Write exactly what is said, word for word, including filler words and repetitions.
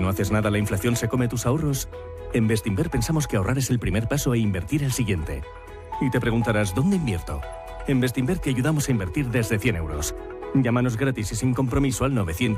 no haces nada, la inflación se come tus ahorros. En Bestinver pensamos que ahorrar es el primer paso e invertir el siguiente. Y te preguntarás, ¿dónde invierto? En Bestinver te ayudamos a invertir desde cien euros. Llámanos gratis y sin compromiso al novecientos.